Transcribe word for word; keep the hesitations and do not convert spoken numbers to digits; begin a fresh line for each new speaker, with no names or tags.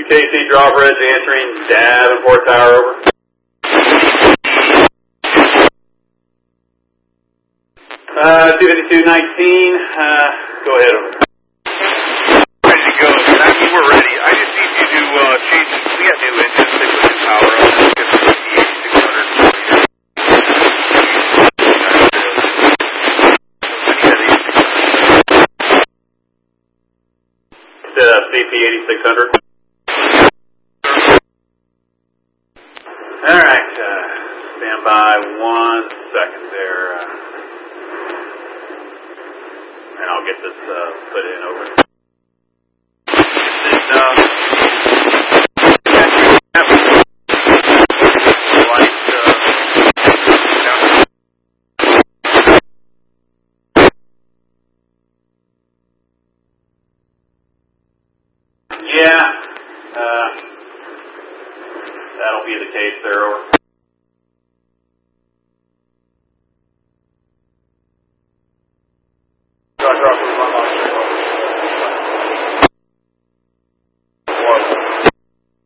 two K C drawbridge answering Davenport Tower, over. Uh, two fifty-two nineteen, uh, go ahead, over.
Ready to go. Matthew, we're ready. I just need you to uh, change, we got new engines, they put the power up, let's get the C P eighty-six hundred.
The C P eighty-six hundred. Alright, uh, stand by one second there, uh, and I'll get this uh, put in, over.
And, uh, light, uh,
yeah, uh, that'll be the case there, over.